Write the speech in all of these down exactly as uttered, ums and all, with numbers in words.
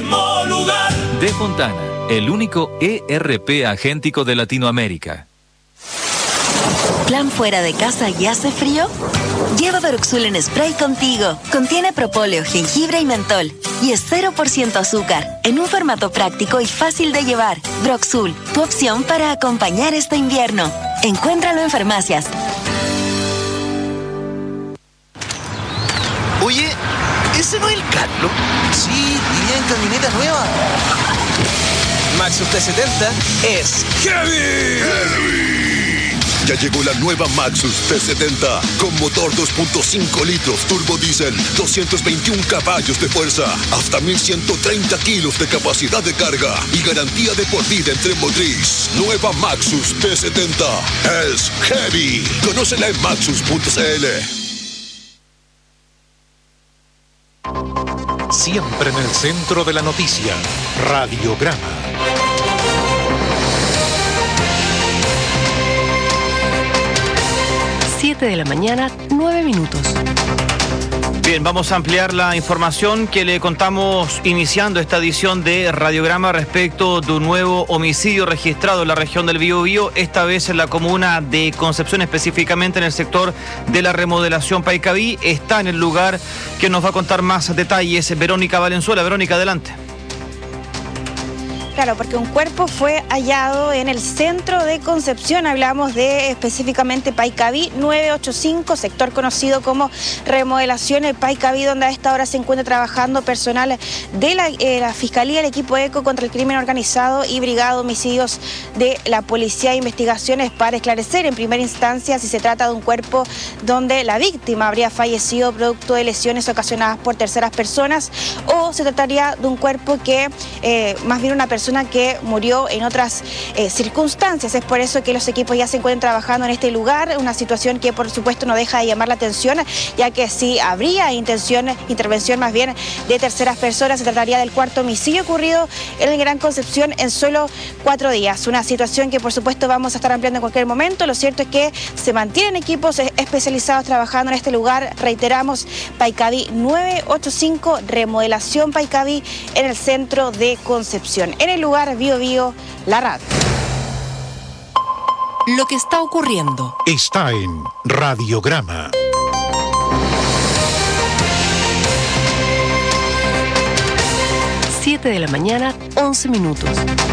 mismo lugar. De Fontana, el único E R P agéntico de Latinoamérica. ¿Plan fuera de casa y hace frío? Lleva Broxul en spray contigo. Contiene propóleo, jengibre y mentol. Y es cero por ciento azúcar, en un formato práctico y fácil de llevar. Broxul, tu opción para acompañar este invierno. Encuéntralo en farmacias. Oye, ¿ese no es el Carlos? Sí, iría en camioneta nueva. Maxus T setenta es heavy. Heavy. Ya llegó la nueva Maxus T setenta con motor dos punto cinco litros turbo diésel, doscientos veintiún caballos de fuerza, hasta mil ciento treinta kilos de capacidad de carga y garantía de por vida en tren motriz. Nueva Maxus T setenta es heavy. Conócela en maxus punto c l. Siempre en el centro de la noticia, Radiograma. siete de la mañana, nueve minutos. Bien, vamos a ampliar la información que le contamos iniciando esta edición de Radiograma respecto de un nuevo homicidio registrado en la región del Biobío, esta vez en la comuna de Concepción, específicamente en el sector de la remodelación Paicaví. Está en el lugar que nos va a contar más detalles Verónica Valenzuela. Verónica, adelante. Claro, porque un cuerpo fue hallado en el centro de Concepción. Hablamos de específicamente Paicaví nueve ochenta y cinco, sector conocido como remodelación el Paicaví, donde a esta hora se encuentra trabajando personal de la, eh, la Fiscalía, el equipo ECO contra el crimen organizado y Brigada de Homicidios de la Policía de Investigaciones para esclarecer en primera instancia si se trata de un cuerpo donde la víctima habría fallecido producto de lesiones ocasionadas por terceras personas o se trataría de un cuerpo que eh, más bien una persona que murió en otras eh, circunstancias. Es por eso que los equipos ya se encuentran trabajando en este lugar, una situación que por supuesto no deja de llamar la atención, ya que si habría intención, intervención más bien de terceras personas, se trataría del cuarto homicidio ocurrido en el Gran Concepción en solo cuatro días. Una situación que por supuesto vamos a estar ampliando en cualquier momento. Lo cierto es que se mantienen equipos especializados trabajando en este lugar. Reiteramos, Paicaví nueve ochenta y cinco, remodelación Paicaví en el centro de Concepción. En el lugar Bio Bio, la radio. Lo que está ocurriendo está en Radiograma. siete de la mañana, once minutos.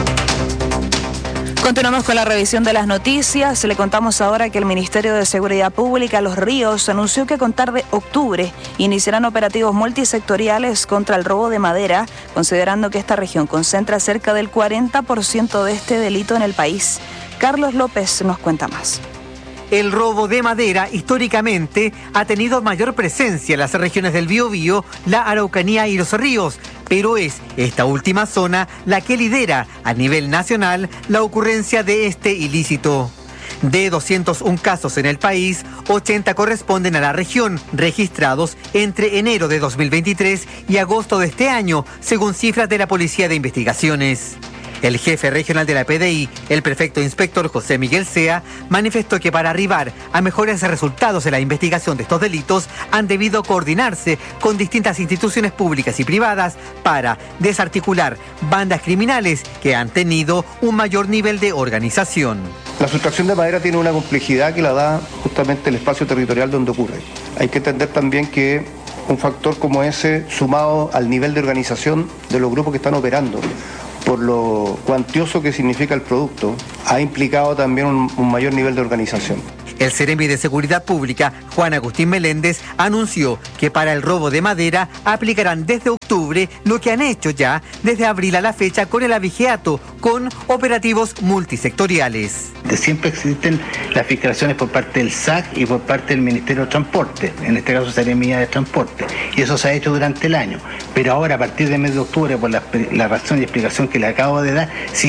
Continuamos con la revisión de las noticias. Le contamos ahora que el Ministerio de Seguridad Pública, Los Ríos, anunció que a contar de octubre iniciarán operativos multisectoriales contra el robo de madera, considerando que esta región concentra cerca del cuarenta por ciento de este delito en el país. Carlos López nos cuenta más. El robo de madera históricamente ha tenido mayor presencia en las regiones del Biobío, la Araucanía y los ríos, pero es esta última zona la que lidera a nivel nacional la ocurrencia de este ilícito. De doscientos uno casos en el país, ochenta corresponden a la región, registrados entre enero de dos mil veintitrés y agosto de este año, según cifras de la Policía de Investigaciones. El jefe regional de la P D I, el prefecto inspector José Miguel Sea, manifestó que para arribar a mejores resultados en la investigación de estos delitos han debido coordinarse con distintas instituciones públicas y privadas para desarticular bandas criminales que han tenido un mayor nivel de organización. La sustracción de madera tiene una complejidad que la da justamente el espacio territorial donde ocurre. Hay que entender también que un factor como ese, sumado al nivel de organización de los grupos que están operando, por lo cuantioso que significa el producto, ha implicado también un, un mayor nivel de organización. El Seremi de Seguridad Pública, Juan Agustín Meléndez, anunció que para el robo de madera aplicarán desde octubre lo que han hecho ya desde abril a la fecha con el abigeato, con operativos multisectoriales. Siempre existen las fiscalizaciones por parte del S A C y por parte del Ministerio de Transporte, en este caso Seremía de Transporte, y eso se ha hecho durante el año. Pero ahora, a partir del mes de octubre, por la, la razón y explicación que le acabo de dar, se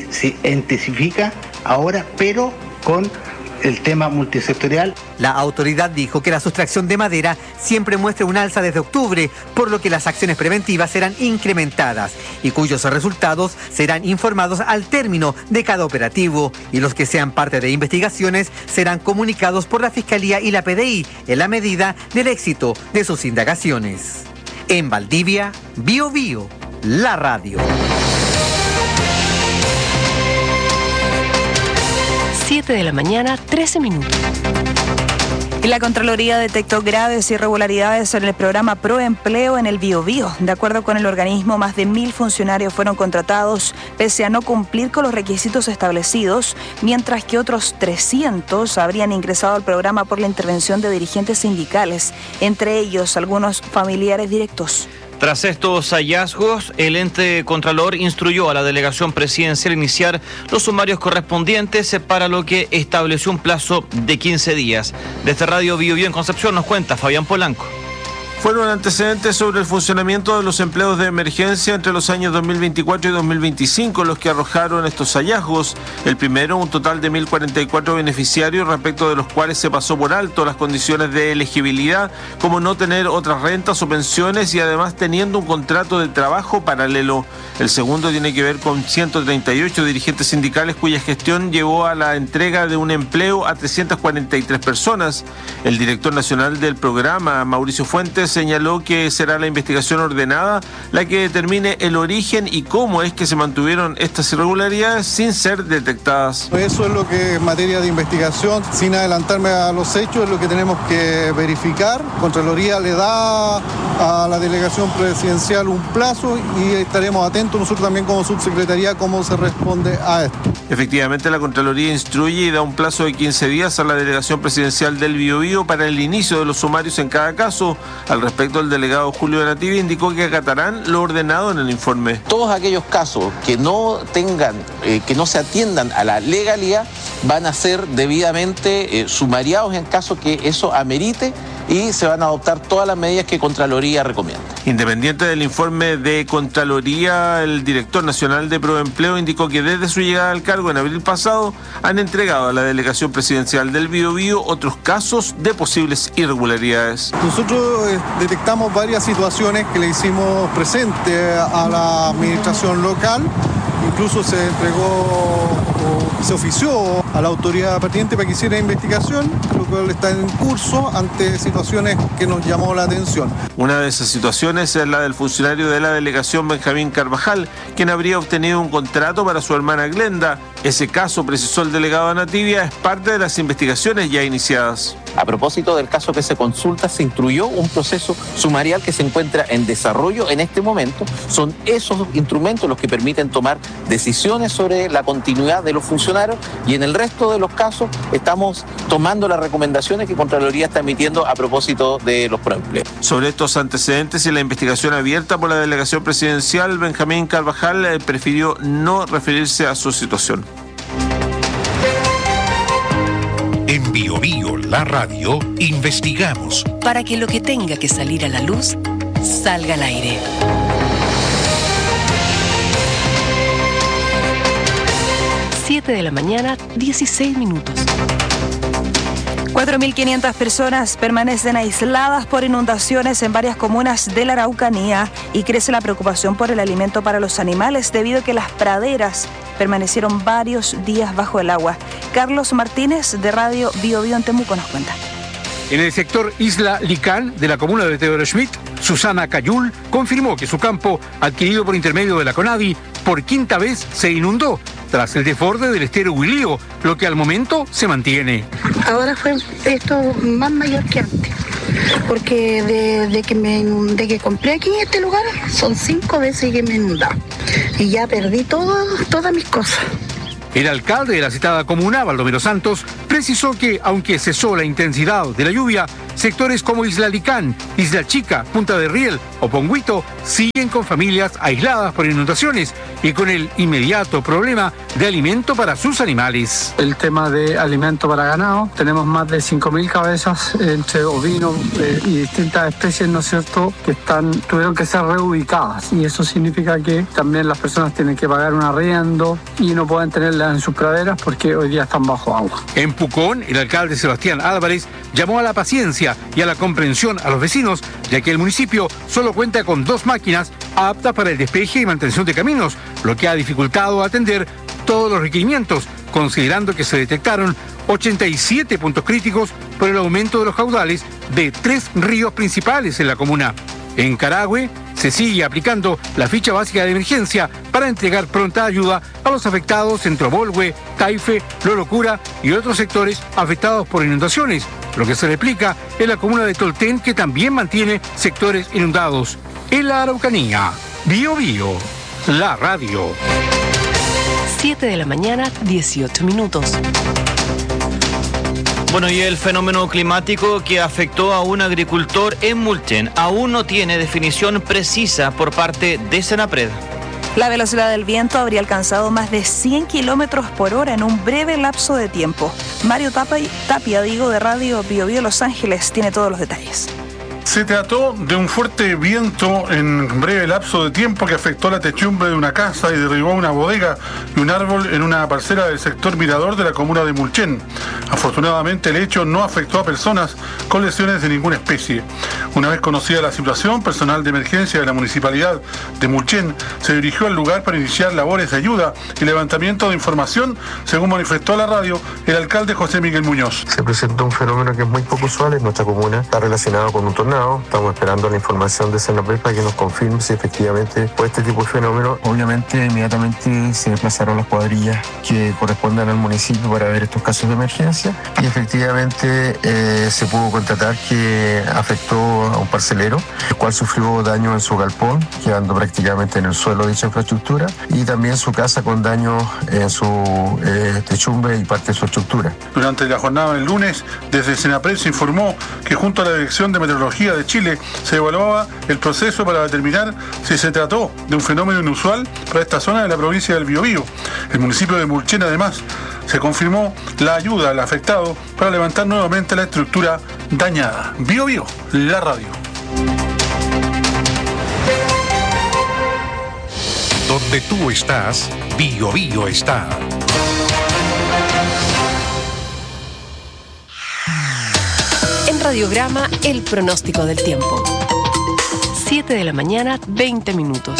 intensifica ahora, pero con el tema multisectorial. La autoridad dijo que la sustracción de madera siempre muestra un alza desde octubre, por lo que las acciones preventivas serán incrementadas y cuyos resultados serán informados al término de cada operativo, y los que sean parte de investigaciones serán comunicados por la Fiscalía y la P D I en la medida del éxito de sus indagaciones. En Valdivia, Bio Bio, la radio. siete de la mañana, trece minutos. Y la Contraloría detectó graves irregularidades en el programa Proempleo en el Biobío. De acuerdo con el organismo, más de mil funcionarios fueron contratados pese a no cumplir con los requisitos establecidos, mientras que otros trescientos habrían ingresado al programa por la intervención de dirigentes sindicales, entre ellos algunos familiares directos. Tras estos hallazgos, el ente Contralor instruyó a la delegación presidencial a iniciar los sumarios correspondientes, para lo que estableció un plazo de quince días. Desde Radio Bio Bio en Concepción nos cuenta Fabián Polanco. Fueron antecedentes sobre el funcionamiento de los empleos de emergencia entre los años dos mil veinticuatro y dos mil veinticinco los que arrojaron estos hallazgos. El primero, un total de mil cuarenta y cuatro beneficiarios, respecto de los cuales se pasó por alto las condiciones de elegibilidad, como no tener otras rentas o pensiones y además teniendo un contrato de trabajo paralelo. El segundo tiene que ver con ciento treinta y ocho dirigentes sindicales cuya gestión llevó a la entrega de un empleo a trescientas cuarenta y tres personas. El director nacional del programa, Mauricio Fuentes, señaló que será la investigación ordenada la que determine el origen y cómo es que se mantuvieron estas irregularidades sin ser detectadas. Eso es lo que en materia de investigación, sin adelantarme a los hechos, es lo que tenemos que verificar. Contraloría le da a la delegación presidencial un plazo y estaremos atentos nosotros también como subsecretaría cómo se responde a esto. Efectivamente, la Contraloría instruye y da un plazo de quince días a la delegación presidencial del Biobío para el inicio de los sumarios en cada caso. Al respecto, el delegado Julio Nativi indicó que acatarán lo ordenado en el informe. Todos aquellos casos que no tengan, eh, que no se atiendan a la legalidad, van a ser debidamente eh, sumariados en caso que eso amerite, y se van a adoptar todas las medidas que Contraloría recomienda. Independiente del informe de Contraloría, el director nacional de Proempleo indicó que desde su llegada al cargo en abril pasado han entregado a la delegación presidencial del Biobío otros casos de posibles irregularidades. Nosotros eh, detectamos varias situaciones que le hicimos presente a la administración local. Incluso se entregó o se ofició a la autoridad pertinente para que hiciera investigación, lo cual está en curso ante situaciones que nos llamó la atención. Una de esas situaciones es la del funcionario de la delegación Benjamín Carvajal, quien habría obtenido un contrato para su hermana Glenda. Ese caso, precisó el delegado Nativia, es parte de las investigaciones ya iniciadas. A propósito del caso que se consulta, se instruyó un proceso sumarial que se encuentra en desarrollo en este momento. Son esos instrumentos los que permiten tomar decisiones sobre la continuidad de los funcionarios, y en el resto de los casos estamos tomando las recomendaciones que Contraloría está emitiendo a propósito de los proempleos. Sobre estos antecedentes y la investigación abierta por la delegación presidencial, Benjamín Carvajal eh, prefirió no referirse a su situación. En Bio Bio, la radio, investigamos para que lo que tenga que salir a la luz salga al aire. siete de la mañana, dieciséis minutos. cuatro mil quinientas personas permanecen aisladas por inundaciones en varias comunas de la Araucanía y crece la preocupación por el alimento para los animales debido a que las praderas permanecieron varios días bajo el agua. Carlos Martínez de Radio Bio Bio en Temuco nos cuenta. En el sector Isla Licán de la comuna de Teodoro Schmidt, Susana Cayul confirmó que su campo, adquirido por intermedio de la CONADI, por quinta vez se inundó tras el desborde del estero Huilío, lo que al momento se mantiene. Ahora fue esto más mayor que antes, porque de, de, que me, de que compré aquí en este lugar son cinco veces que me he inundado y ya perdí todo, todas mis cosas. El alcalde de la citada comuna, Baldomero Santos, precisó que, aunque cesó la intensidad de la lluvia, sectores como Isla Licán, Isla Chica, Punta de Riel o Pongüito siguen con familias aisladas por inundaciones y con el inmediato problema de alimento para sus animales. El tema de alimento para ganado, tenemos más de cinco mil cabezas entre ovinos eh, y distintas especies, ¿no es cierto?, que están, tuvieron que ser reubicadas, y eso significa que también las personas tienen que pagar un arriendo y no pueden tenerlas en sus praderas porque hoy día están bajo agua. En Pucón, el alcalde Sebastián Álvarez llamó a la paciencia y a la comprensión a los vecinos, ya que el municipio solo cuenta con dos máquinas aptas para el despeje y mantención de caminos, lo que ha dificultado atender todos los requerimientos, considerando que se detectaron ochenta y siete puntos críticos por el aumento de los caudales de tres ríos principales en la comuna. En Carahue se sigue aplicando la ficha básica de emergencia para entregar pronta ayuda a los afectados en Trobolhue, Taife, Lorocura y otros sectores afectados por inundaciones, lo que se replica en la comuna de Tolten, que también mantiene sectores inundados. En la Araucanía, Bío Bío, la radio. siete de la mañana, dieciocho minutos. Bueno, y el fenómeno climático que afectó a un agricultor en Mulchen aún no tiene definición precisa por parte de Senapred. La velocidad del viento habría alcanzado más de cien kilómetros por hora en un breve lapso de tiempo. Mario Tapia, Tapia digo, de Radio Bío Bío Los Ángeles, tiene todos los detalles. Se trató de un fuerte viento en breve lapso de tiempo que afectó la techumbre de una casa y derribó una bodega y un árbol en una parcela del sector Mirador de la comuna de Mulchen. Afortunadamente el hecho no afectó a personas con lesiones de ninguna especie. Una vez conocida la situación, personal de emergencia de la municipalidad de Mulchen se dirigió al lugar para iniciar labores de ayuda y levantamiento de información, según manifestó a la radio el alcalde José Miguel Muñoz. Se presentó un fenómeno que es muy poco usual en nuestra comuna, está relacionado con un tornado. Estamos esperando la información de Senapred para que nos confirme si efectivamente fue este tipo de fenómeno. Obviamente, inmediatamente se desplazaron las cuadrillas que corresponden al municipio para ver estos casos de emergencia y efectivamente eh, se pudo constatar que afectó a un parcelero, el cual sufrió daño en su galpón, quedando prácticamente en el suelo de dicha infraestructura, y también su casa con daño en su eh, techumbre y parte de su estructura. Durante la jornada del lunes, desde Senapred se informó que junto a la Dirección de Meteorología de Chile se evaluaba el proceso para determinar si se trató de un fenómeno inusual para esta zona de la provincia del Biobío. El municipio de Mulchen, además, se confirmó la ayuda al afectado para levantar nuevamente la estructura dañada. Biobío, la radio. Donde tú estás, Biobío está. Radiograma, el pronóstico del tiempo. siete de la mañana, veinte minutos.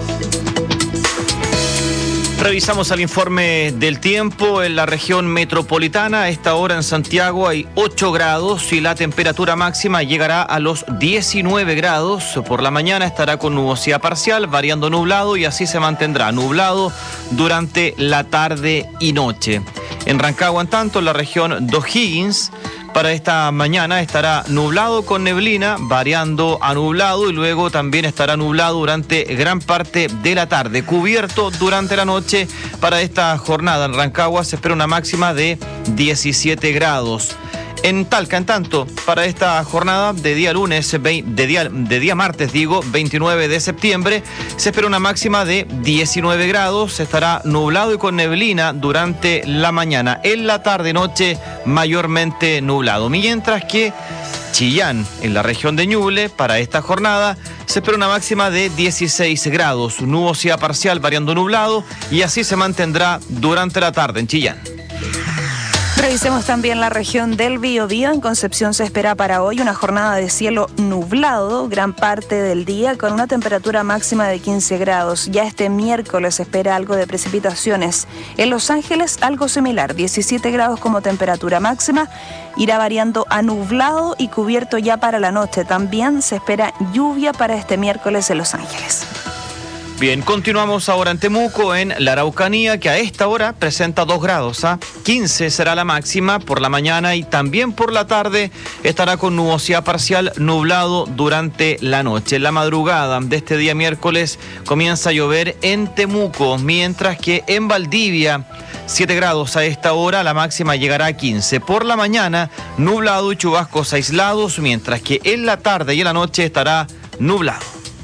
Revisamos el informe del tiempo en la región metropolitana. A esta hora en Santiago hay ocho grados y la temperatura máxima llegará a los diecinueve grados. Por la mañana estará con nubosidad parcial, variando nublado, y así se mantendrá nublado durante la tarde y noche. En Rancagua, en tanto, en la región de O'Higgins, para esta mañana estará nublado con neblina, variando a nublado, y luego también estará nublado durante gran parte de la tarde. Cubierto durante la noche. Para esta jornada en Rancagua se espera una máxima de diecisiete grados. En Talca, en tanto, para esta jornada de día lunes, de día, de día martes, digo, veintinueve de septiembre, se espera una máxima de diecinueve grados, estará nublado y con neblina durante la mañana. En la tarde-noche, mayormente nublado. Mientras que Chillán, en la región de Ñuble, para esta jornada, se espera una máxima de dieciséis grados, nubosidad parcial, variando nublado, y así se mantendrá durante la tarde en Chillán. Revisemos también la región del Biobío. En Concepción se espera para hoy una jornada de cielo nublado gran parte del día, con una temperatura máxima de quince grados. Ya este miércoles se espera algo de precipitaciones. En Los Ángeles algo similar, diecisiete grados como temperatura máxima. Irá variando a nublado y cubierto ya para la noche. También se espera lluvia para este miércoles en Los Ángeles. Bien, continuamos ahora en Temuco, en la Araucanía, que a esta hora presenta dos grados. ¿ah? quince será la máxima por la mañana, y también por la tarde estará con nubosidad parcial, nublado durante la noche. En la madrugada de este día miércoles comienza a llover en Temuco, mientras que en Valdivia siete grados a esta hora, la máxima llegará a quince. Por la mañana, nublado y chubascos aislados, mientras que en la tarde y en la noche estará nublado.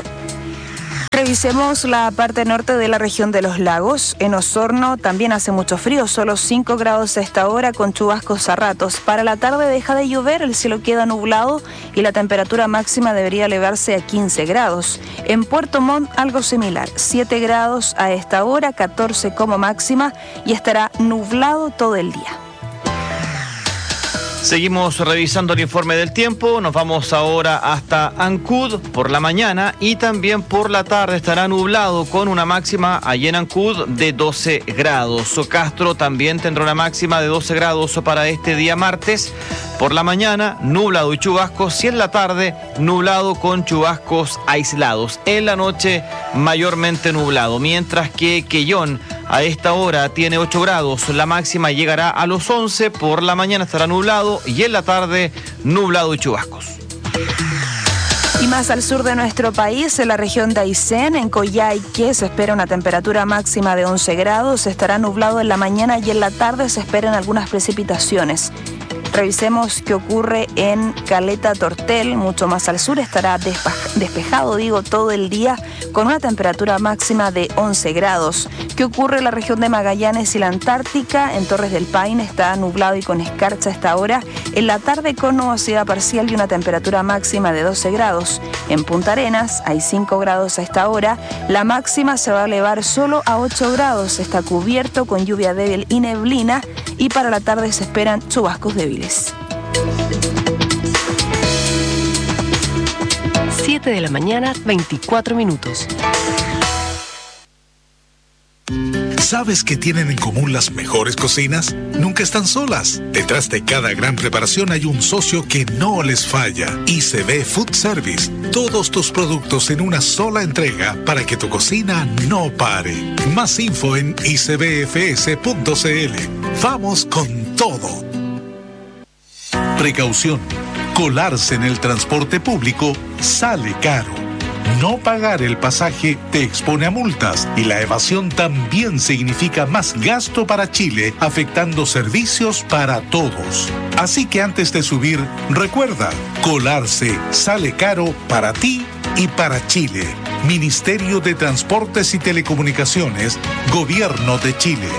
Revisemos la parte norte de la región de los lagos. En Osorno también hace mucho frío, solo cinco grados a esta hora con chubascos a ratos. Para la tarde deja de llover, el cielo queda nublado y la temperatura máxima debería elevarse a quince grados. En Puerto Montt algo similar, siete grados a esta hora, catorce como máxima, y estará nublado todo el día. Seguimos revisando el informe del tiempo, nos vamos ahora hasta Ancud por la mañana y también por la tarde estará nublado con una máxima allí en Ancud de doce grados. Socastro también tendrá una máxima de doce grados para este día martes. Por la mañana, nublado y chubascos, y en la tarde, nublado con chubascos aislados. En la noche, mayormente nublado, mientras que Quellón a esta hora tiene ocho grados. La máxima llegará a los once, por la mañana estará nublado y en la tarde, nublado y chubascos. Y más al sur de nuestro país, en la región de Aysén, en Coyhaique, se espera una temperatura máxima de once grados. Estará nublado en la mañana y en la tarde se esperan algunas precipitaciones. Revisemos qué ocurre en Caleta Tortel, mucho más al sur, estará despejado, digo, todo el día, con una temperatura máxima de once grados. ¿Qué ocurre en la región de Magallanes y la Antártica? En Torres del Paine está nublado y con escarcha a esta hora. En la tarde con nubosidad parcial y una temperatura máxima de doce grados. En Punta Arenas hay cinco grados a esta hora. La máxima se va a elevar solo a ocho grados. Está cubierto con lluvia débil y neblina y para la tarde se esperan chubascos débiles. siete de la mañana, veinticuatro minutos. ¿Sabes qué tienen en común las mejores cocinas? Nunca están solas. Detrás de cada gran preparación hay un socio que no les falla. I C B Food Service. Todos tus productos en una sola entrega para que tu cocina no pare. Más info en i c b f s punto c l. Vamos con todo. Precaución. Colarse en el transporte público sale caro. No pagar el pasaje te expone a multas y la evasión también significa más gasto para Chile, afectando servicios para todos. Así que antes de subir, recuerda, colarse sale caro para ti y para Chile. Ministerio de Transportes y Telecomunicaciones, Gobierno de Chile.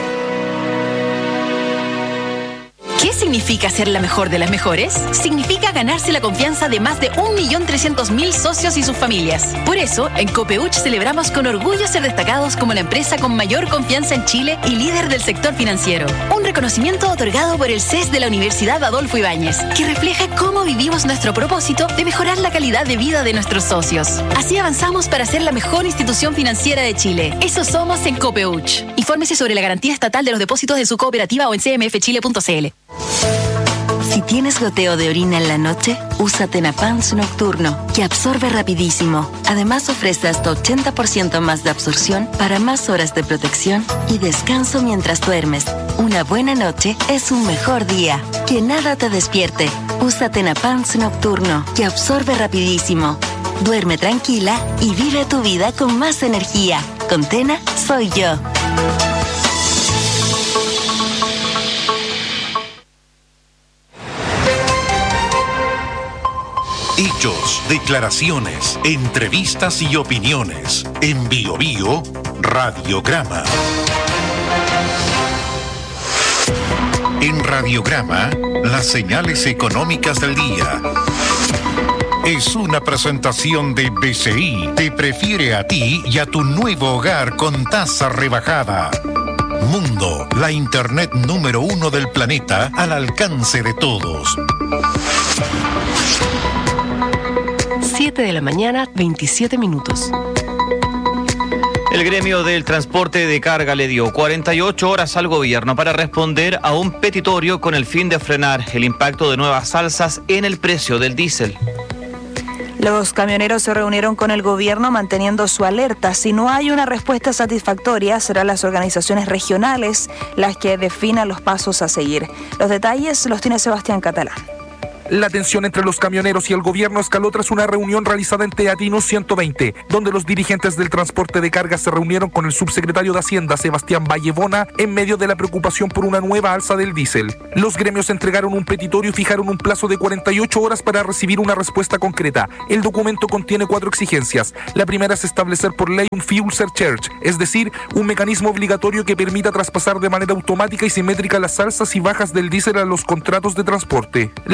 ¿Qué significa ser la mejor de las mejores? Significa ganarse la confianza de más de un millón trescientos mil socios y sus familias. Por eso, en Copeuch celebramos con orgullo ser destacados como la empresa con mayor confianza en Chile y líder del sector financiero. Un reconocimiento otorgado por el C E S de la Universidad Adolfo Ibáñez, que refleja cómo vivimos nuestro propósito de mejorar la calidad de vida de nuestros socios. Así avanzamos para ser la mejor institución financiera de Chile. Eso somos en Copeuch. Infórmese sobre la garantía estatal de los depósitos de su cooperativa o en c m f chile punto c l. Si tienes goteo de orina en la noche, usa Tenapans Nocturno, que absorbe rapidísimo. Además ofrece hasta ochenta por ciento más de absorción para más horas de protección y descanso mientras duermes. Una buena noche es un mejor día. Que nada te despierte. Usa Tenapans Nocturno, que absorbe rapidísimo. Duerme tranquila y vive tu vida con más energía. Con Tena, soy yo. Hechos, declaraciones, entrevistas y opiniones. En Bio Bio, Radiograma. En Radiograma, las señales económicas del día. Es una presentación de B C I. Te prefiere a ti y a tu nuevo hogar con tasa rebajada. Mundo, la internet número uno del planeta al alcance de todos. siete de la mañana, veintisiete minutos. El gremio del transporte de carga le dio cuarenta y ocho horas al gobierno para responder a un petitorio con el fin de frenar el impacto de nuevas alzas en el precio del diésel. Los camioneros se reunieron con el gobierno manteniendo su alerta. Si no hay una respuesta satisfactoria, serán las organizaciones regionales las que definan los pasos a seguir. Los detalles los tiene Sebastián Catalán. La tensión entre los camioneros y el gobierno escaló tras una reunión realizada en Teatinos ciento veinte, donde los dirigentes del transporte de carga se reunieron con el subsecretario de Hacienda, Sebastián Vallebona, en medio de la preocupación por una nueva alza del diésel. Los gremios entregaron un petitorio y fijaron un plazo de cuarenta y ocho horas para recibir una respuesta concreta. El documento contiene cuatro exigencias. La primera es establecer por ley un fuel surcharge, es decir, un mecanismo obligatorio que permita traspasar de manera automática y simétrica las alzas y bajas del diésel a los contratos de transporte. La segunda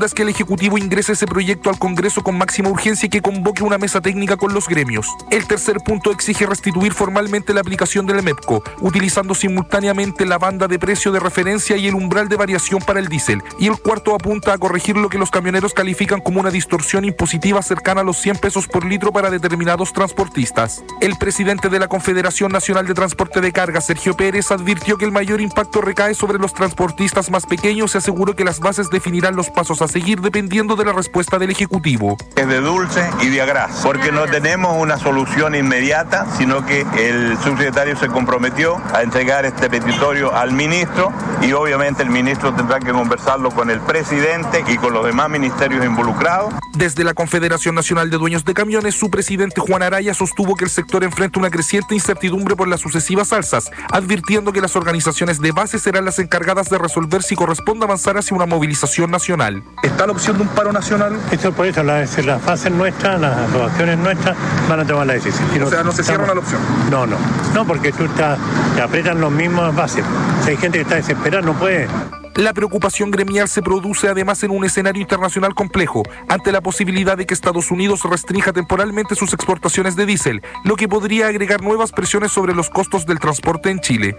segunda es que el Ejecutivo ingrese ese proyecto al Congreso con máxima urgencia y que convoque una mesa técnica con los gremios. El tercer punto exige restituir formalmente la aplicación del MEPCO, utilizando simultáneamente la banda de precio de referencia y el umbral de variación para el diésel. Y el cuarto apunta a corregir lo que los camioneros califican como una distorsión impositiva cercana a los cien pesos por litro para determinados transportistas. El presidente de la Confederación Nacional de Transporte de Carga, Sergio Pérez, advirtió que el mayor impacto recae sobre los transportistas más pequeños y aseguró que las bases definirán los pasos a seguir dependiendo de la respuesta del Ejecutivo. Es de dulce y de agraz, porque no tenemos una solución inmediata, sino que el subsecretario se comprometió a entregar este petitorio al ministro y obviamente el ministro tendrá que conversarlo con el presidente y con los demás ministerios involucrados. Desde la Confederación Nacional de Dueños de Camiones, su presidente Juan Araya sostuvo que el sector enfrenta una creciente incertidumbre por las sucesivas alzas, advirtiendo que las organizaciones de base serán las encargadas de resolver si corresponde avanzar hacia una movilización nacional. ¿Está la opción de un paro nacional? Esto por eso, las, las fases nuestras, las aprobaciones nuestras van a tomar la decisión. O sea, no se cierra la opción. No, no, no, porque tú estás, te apretan los mismos bases. Si hay gente que está desesperada, no puede. La preocupación gremial se produce además en un escenario internacional complejo, ante la posibilidad de que Estados Unidos restrinja temporalmente sus exportaciones de diésel, lo que podría agregar nuevas presiones sobre los costos del transporte en Chile.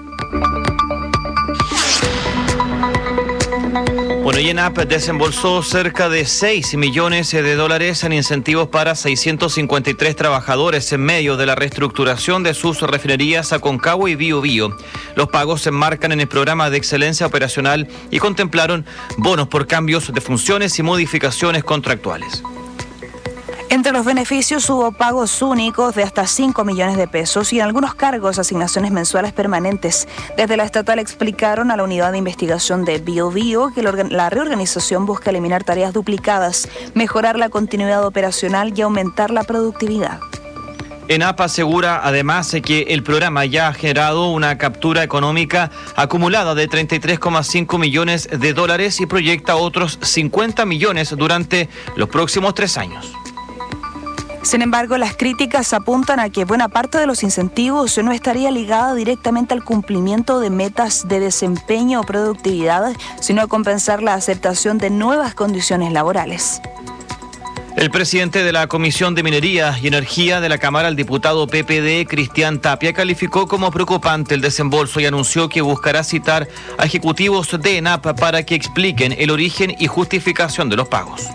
Bueno, y ENAP desembolsó cerca de seis millones de dólares en incentivos para seiscientos cincuenta y tres trabajadores en medio de la reestructuración de sus refinerías Aconcagua y Bío Bío. Los pagos se enmarcan en el programa de excelencia operacional y contemplaron bonos por cambios de funciones y modificaciones contractuales. Entre los beneficios hubo pagos únicos de hasta cinco millones de pesos y en algunos cargos asignaciones mensuales permanentes. Desde la estatal explicaron a la unidad de investigación de Bío Bío que la reorganización busca eliminar tareas duplicadas, mejorar la continuidad operacional y aumentar la productividad. ENAP asegura además que el programa ya ha generado una captura económica acumulada de treinta y tres coma cinco millones de dólares y proyecta otros cincuenta millones durante los próximos tres años. Sin embargo, las críticas apuntan a que buena parte de los incentivos no estaría ligada directamente al cumplimiento de metas de desempeño o productividad, sino a compensar la aceptación de nuevas condiciones laborales. El presidente de la Comisión de Minería y Energía de la Cámara, el diputado P P D, Cristian Tapia, calificó como preocupante el desembolso y anunció que buscará citar a ejecutivos de ENAP para que expliquen el origen y justificación de los pagos.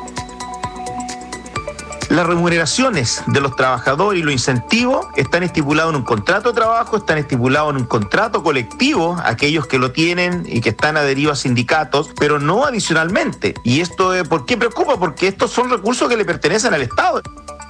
Las remuneraciones de los trabajadores y los incentivos están estipulados en un contrato de trabajo, están estipulados en un contrato colectivo, aquellos que lo tienen y que están adheridos a sindicatos, pero no adicionalmente. ¿Y esto por qué preocupa? Porque estos son recursos que le pertenecen al Estado.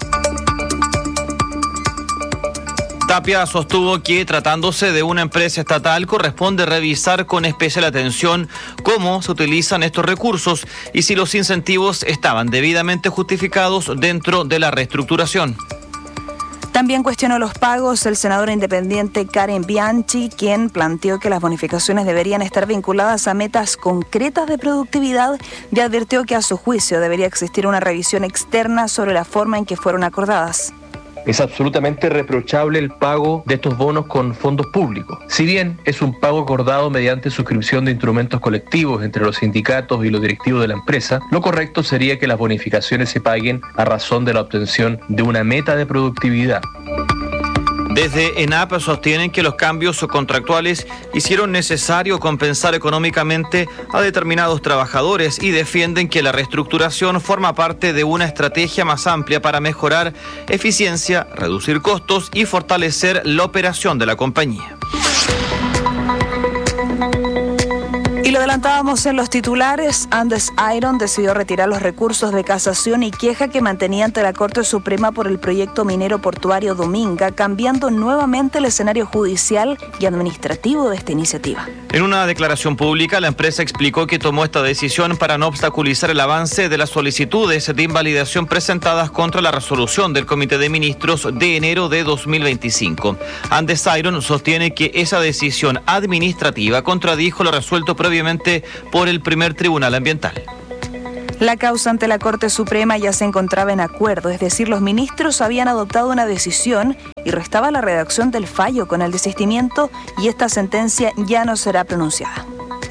Tapia sostuvo que, tratándose de una empresa estatal, corresponde revisar con especial atención cómo se utilizan estos recursos y si los incentivos estaban debidamente justificados dentro de la reestructuración. También cuestionó los pagos el senador independiente Karen Bianchi, quien planteó que las bonificaciones deberían estar vinculadas a metas concretas de productividad y advirtió que a su juicio debería existir una revisión externa sobre la forma en que fueron acordadas. Es absolutamente reprochable el pago de estos bonos con fondos públicos. Si bien es un pago acordado mediante suscripción de instrumentos colectivos entre los sindicatos y los directivos de la empresa, lo correcto sería que las bonificaciones se paguen a razón de la obtención de una meta de productividad. Desde ENAP sostienen que los cambios contractuales hicieron necesario compensar económicamente a determinados trabajadores y defienden que la reestructuración forma parte de una estrategia más amplia para mejorar eficiencia, reducir costos y fortalecer la operación de la compañía. Y lo adelantábamos en los titulares, Andes Iron decidió retirar los recursos de casación y queja que mantenía ante la Corte Suprema por el proyecto minero portuario Dominga, cambiando nuevamente el escenario judicial y administrativo de esta iniciativa. En una declaración pública, la empresa explicó que tomó esta decisión para no obstaculizar el avance de las solicitudes de invalidación presentadas contra la resolución del Comité de Ministros de enero de dos mil veinticinco. Andes Iron sostiene que esa decisión administrativa contradijo lo resuelto previamente por el primer Tribunal Ambiental. La causa ante la Corte Suprema ya se encontraba en acuerdo, es decir, los ministros habían adoptado una decisión y restaba la redacción del fallo con el desistimiento y esta sentencia ya no será pronunciada.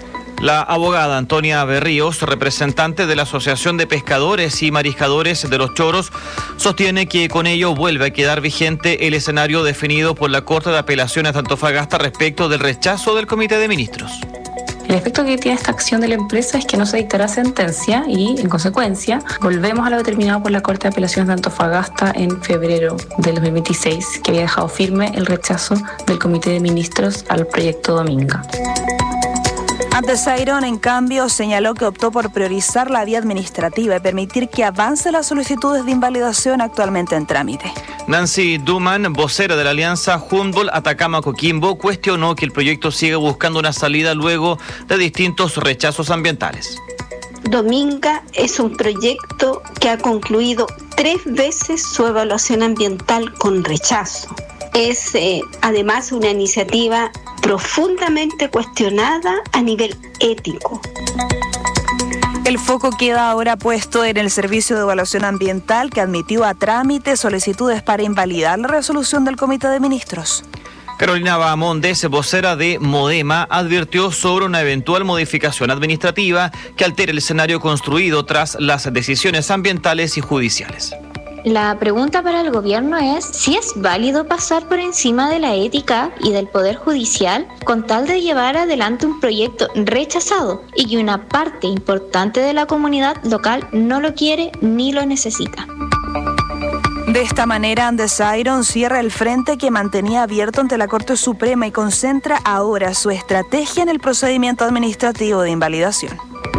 La abogada Antonia Berríos, representante de la Asociación de Pescadores y Mariscadores de los Choros, sostiene que con ello vuelve a quedar vigente el escenario definido por la Corte de Apelaciones de Antofagasta respecto del rechazo del Comité de Ministros. El efecto que tiene esta acción de la empresa es que no se dictará sentencia y, en consecuencia, volvemos a lo determinado por la Corte de Apelaciones de Antofagasta en febrero del dos mil veintiséis, que había dejado firme el rechazo del Comité de Ministros al proyecto Dominga. Andesairon, en cambio, señaló que optó por priorizar la vía administrativa y permitir que avance las solicitudes de invalidación actualmente en trámite. Nancy Duman, vocera de la alianza Humboldt-Atacama-Coquimbo, cuestionó que el proyecto sigue buscando una salida luego de distintos rechazos ambientales. Dominga es un proyecto que ha concluido tres veces su evaluación ambiental con rechazo. Es eh, además una iniciativa profundamente cuestionada a nivel ético. El foco queda ahora puesto en el Servicio de Evaluación Ambiental, que admitió a trámite solicitudes para invalidar la resolución del Comité de Ministros. Carolina Bahamondes, vocera de Modema, advirtió sobre una eventual modificación administrativa que altere el escenario construido tras las decisiones ambientales y judiciales. La pregunta para el gobierno es si es válido pasar por encima de la ética y del poder judicial con tal de llevar adelante un proyecto rechazado y que una parte importante de la comunidad local no lo quiere ni lo necesita. De esta manera, Andesairon cierra el frente que mantenía abierto ante la Corte Suprema y concentra ahora su estrategia en el procedimiento administrativo de invalidación.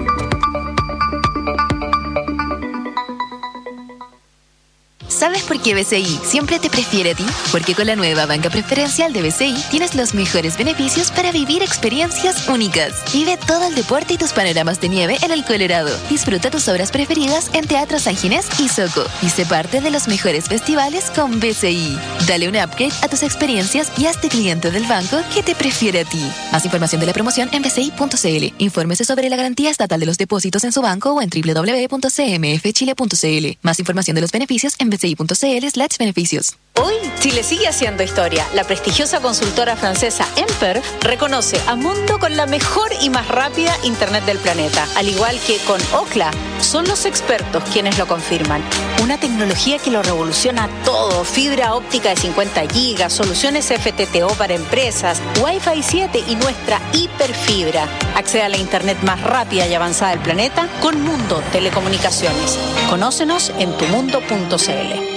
¿Sabes por qué B C I siempre te prefiere a ti? Porque con la nueva banca preferencial de B C I tienes los mejores beneficios para vivir experiencias únicas. Vive todo el deporte y tus panoramas de nieve en el Colorado. Disfruta tus obras preferidas en Teatro San Ginés y Soco. Y sé parte de los mejores festivales con B C I. Dale un upgrade a tus experiencias y hazte cliente del banco que te prefiere a ti. Más información de la promoción en b c i punto c l. Infórmese sobre la garantía estatal de los depósitos en su banco o en w w w punto c m f chile punto c l. Más información de los beneficios en b c i punto c l slash beneficios. Hoy Chile sigue haciendo historia. La prestigiosa consultora francesa Emper reconoce a Mundo con la mejor y más rápida internet del planeta. Al igual que con Ookla, son los expertos quienes lo confirman. Una tecnología que lo revoluciona todo. Fibra óptica de cincuenta gigas, soluciones F T T O para empresas, Wi-Fi siete y nuestra hiperfibra. Accede a la internet más rápida y avanzada del planeta con Mundo Telecomunicaciones. Conócenos en tu mundo punto c l.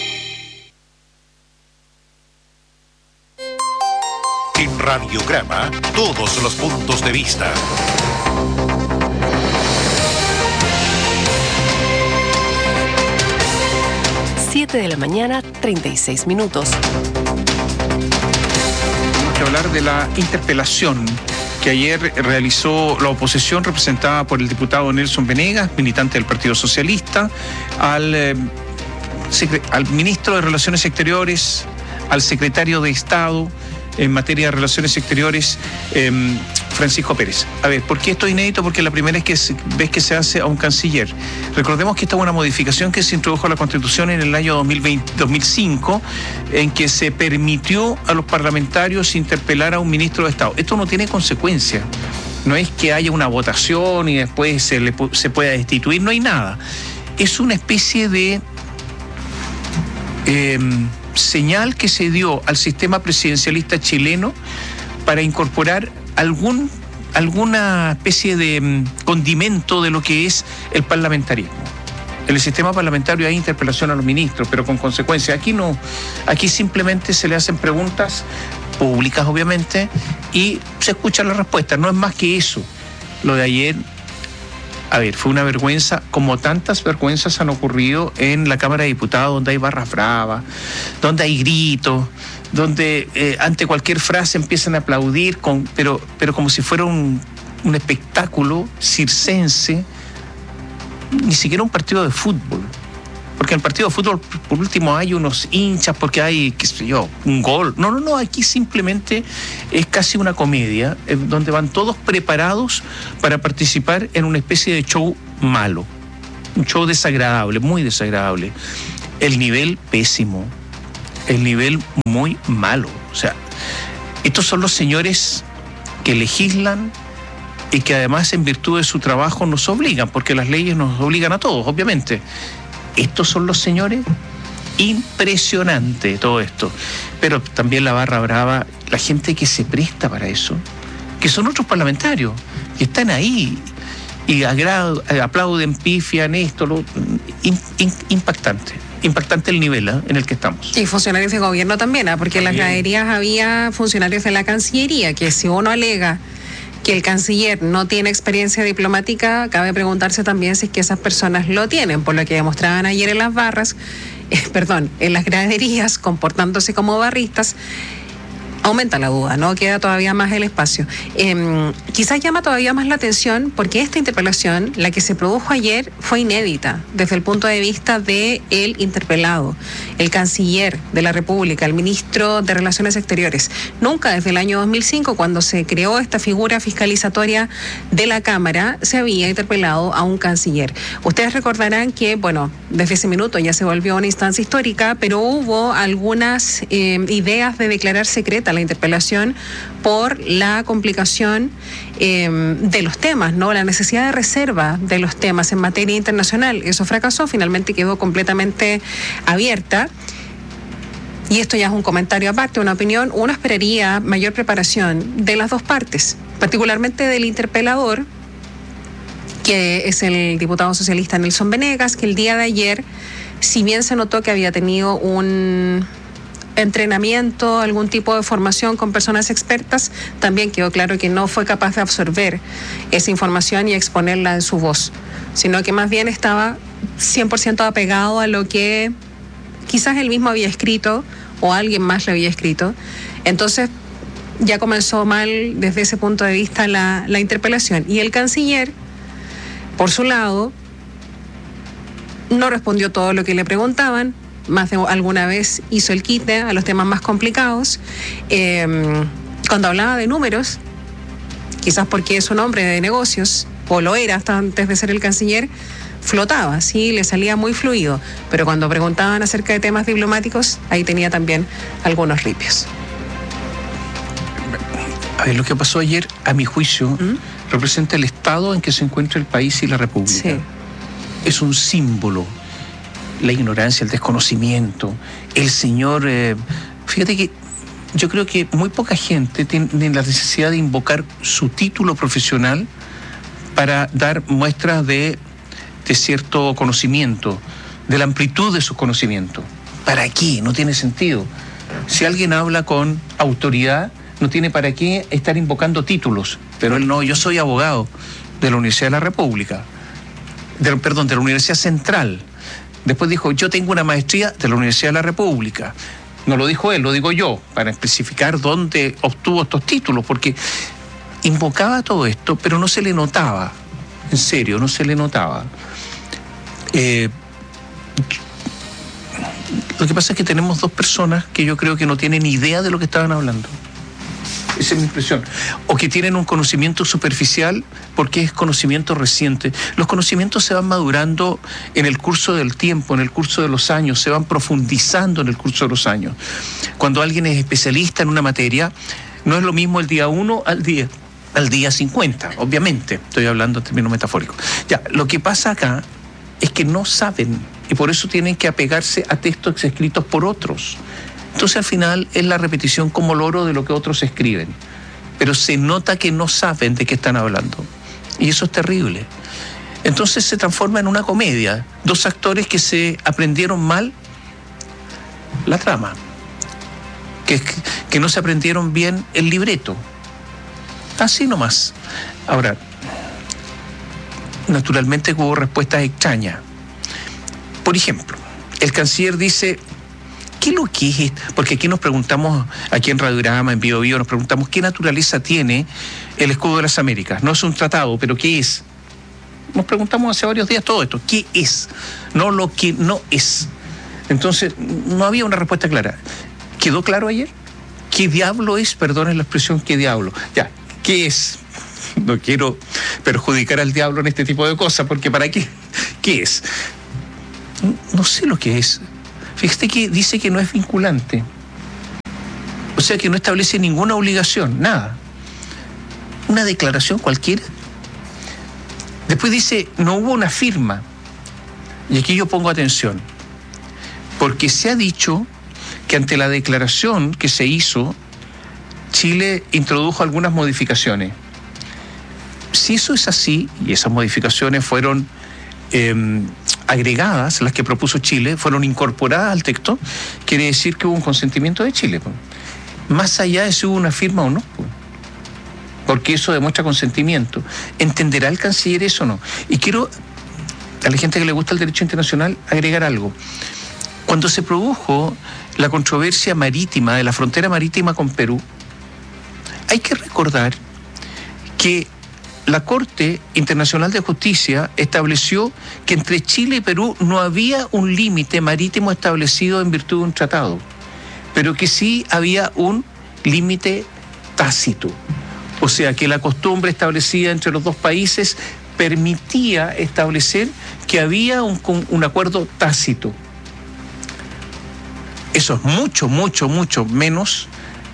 En Radiograma, todos los puntos de vista. siete de la mañana, treinta y seis minutos. Tenemos que hablar de la interpelación que ayer realizó la oposición representada por el diputado Nelson Venegas, militante del Partido Socialista, al, eh, al ministro de Relaciones Exteriores, al secretario de Estado en materia de Relaciones Exteriores, eh, Francisco Pérez. A ver, ¿por qué esto es inédito? Porque es la primera vez que se, vez que se hace a un canciller. Recordemos que esta es una modificación que se introdujo a la Constitución en el año dos mil veinte, dos mil cinco, en que se permitió a los parlamentarios interpelar a un ministro de Estado. Esto no tiene consecuencia. No es que haya una votación y después se, le, se pueda destituir, no hay nada. Es una especie de Eh, señal que se dio al sistema presidencialista chileno para incorporar algún, alguna especie de um, condimento de lo que es el parlamentarismo. En el sistema parlamentario hay interpelación a los ministros, pero con consecuencias. Aquí no, aquí simplemente se le hacen preguntas públicas, obviamente, y se escuchan las respuestas. No es más que eso. Lo de ayer, a ver, fue una vergüenza, como tantas vergüenzas han ocurrido en la Cámara de Diputados, donde hay barras bravas, donde hay gritos, donde eh, ante cualquier frase empiezan a aplaudir, con, pero, pero como si fuera un, un espectáculo circense, ni siquiera un partido de fútbol. Porque en el partido de fútbol, por último, hay unos hinchas porque hay, qué sé yo, un gol. No, no, no, aquí simplemente es casi una comedia, eh, donde van todos preparados para participar en una especie de show malo. Un show desagradable, muy desagradable. El nivel pésimo, el nivel muy malo. O sea, estos son los señores que legislan y que además en virtud de su trabajo nos obligan, porque las leyes nos obligan a todos, obviamente. Estos son los señores. Impresionante todo esto. Pero también la barra brava, la gente que se presta para eso, que son otros parlamentarios, que están ahí y agrado, aplauden, pifian esto, lo, in, in, impactante. Impactante el nivel ¿eh? en el que estamos. Y funcionarios de gobierno también, ¿eh? porque también. En las graderías había funcionarios de la Cancillería, que si uno alega que el canciller no tiene experiencia diplomática, cabe preguntarse también si es que esas personas lo tienen, por lo que demostraban ayer en las barras, eh, perdón, en las graderías, comportándose como barristas. Aumenta la duda, ¿no? Queda todavía más el espacio. Eh, quizás llama todavía más la atención porque esta interpelación, la que se produjo ayer, fue inédita desde el punto de vista del interpelado, el canciller de la República, el ministro de Relaciones Exteriores. Nunca desde el año dos mil cinco, cuando se creó esta figura fiscalizatoria de la Cámara, se había interpelado a un canciller. Ustedes recordarán que, bueno, desde ese minuto ya se volvió una instancia histórica, pero hubo algunas eh, ideas de declarar secreta la interpelación por la complicación eh, de los temas, ¿no? La necesidad de reserva de los temas en materia internacional. Eso fracasó, finalmente quedó completamente abierta. Y esto ya es un comentario aparte, una opinión. Uno esperaría mayor preparación de las dos partes, particularmente del interpelador, que es el diputado socialista Nelson Venegas, que el día de ayer, si bien se notó que había tenido un entrenamiento, algún tipo de formación con personas expertas, también quedó claro que no fue capaz de absorber esa información y exponerla en su voz, sino que más bien estaba cien por ciento apegado a lo que quizás él mismo había escrito o alguien más le había escrito. Entonces ya comenzó mal desde ese punto de vista la, la interpelación. Y el canciller, por su lado, no respondió todo lo que le preguntaban. Más de alguna vez hizo el quite a los temas más complicados. Eh, cuando hablaba de números, quizás porque es un hombre de negocios, o lo era hasta antes de ser el canciller, flotaba, sí, le salía muy fluido. Pero cuando preguntaban acerca de temas diplomáticos, ahí tenía también algunos ripios. A ver, lo que pasó ayer, a mi juicio, ¿Mm? representa el estado en que se encuentra el país y la República. Sí. Es un símbolo. La ignorancia, el desconocimiento, el señor... Eh, fíjate que yo creo que muy poca gente tiene la necesidad de invocar su título profesional para dar muestras de, de cierto conocimiento, de la amplitud de su conocimiento. ¿Para qué? No tiene sentido. Si alguien habla con autoridad, no tiene para qué estar invocando títulos. Pero él no, yo soy abogado de la Universidad de la República, de, perdón, de la Universidad Central. Después dijo, yo tengo una maestría de la Universidad de la República. No lo dijo él, lo digo yo, para especificar dónde obtuvo estos títulos, porque invocaba todo esto, pero no se le notaba. En serio, no se le notaba. Eh, lo que pasa es que tenemos dos personas que yo creo que no tienen idea de lo que estaban hablando. Esa es mi impresión. O que tienen un conocimiento superficial porque es conocimiento reciente. Los conocimientos se van madurando en el curso del tiempo, en el curso de los años, se van profundizando en el curso de los años. Cuando alguien es especialista en una materia, no es lo mismo el día uno al día, al día cincuenta, obviamente. Estoy hablando en términos metafóricos. Ya, lo que pasa acá es que no saben y por eso tienen que apegarse a textos escritos por otros. Entonces al final es la repetición como loro de lo que otros escriben. Pero se nota que no saben de qué están hablando. Y eso es terrible. Entonces se transforma en una comedia. Dos actores que se aprendieron mal la trama. Que, que no se aprendieron bien el libreto. Así nomás. Ahora, naturalmente hubo respuestas extrañas. Por ejemplo, el canciller dice... ¿Qué es lo que es esto? Porque aquí nos preguntamos, aquí en Radiograma, en Bio Bio, nos preguntamos qué naturaleza tiene el escudo de las Américas. No es un tratado, pero ¿qué es? Nos preguntamos hace varios días todo esto. ¿Qué es? No lo que no es. Entonces, no había una respuesta clara. ¿Quedó claro ayer? ¿Qué diablo es? Perdonen la expresión, ¿qué diablo? Ya, ¿qué es? No quiero perjudicar al diablo en este tipo de cosas, porque ¿para qué? ¿Qué es? No sé lo que es. Fíjate que dice que no es vinculante. O sea que no establece ninguna obligación, nada. Una declaración cualquiera Después dice, no hubo una firma. Y aquí yo pongo atención, porque se ha dicho que ante la declaración que se hizo, Chile introdujo algunas modificaciones. Si eso es así, y esas modificaciones fueron eh, agregadas, las que propuso Chile, fueron incorporadas al texto, quiere decir que hubo un consentimiento de Chile. Más allá de si hubo una firma o no, porque eso demuestra consentimiento. ¿Entenderá el canciller eso o no? Y quiero, a la gente que le gusta el derecho internacional, agregar algo. Cuando se produjo la controversia marítima, de la frontera marítima con Perú, hay que recordar que la Corte Internacional de Justicia estableció que entre Chile y Perú no había un límite marítimo establecido en virtud de un tratado, pero que sí había un límite tácito. O sea, que la costumbre establecida entre los dos países permitía establecer que había un, un acuerdo tácito. Eso es mucho, mucho, mucho menos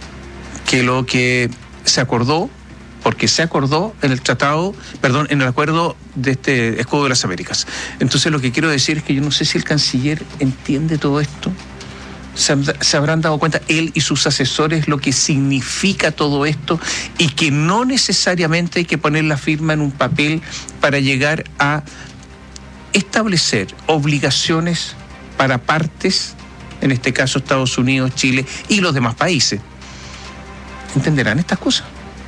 que lo que se acordó, porque se acordó en el tratado, perdón, en el acuerdo de este Escudo de las Américas. Entonces lo que quiero decir es que yo no sé si el canciller entiende todo esto. Se, se habrán dado cuenta él y sus asesores lo que significa todo esto y que no necesariamente hay que poner la firma en un papel para llegar a establecer obligaciones para partes, en este caso Estados Unidos, Chile y los demás países. ¿Entenderán estas cosas?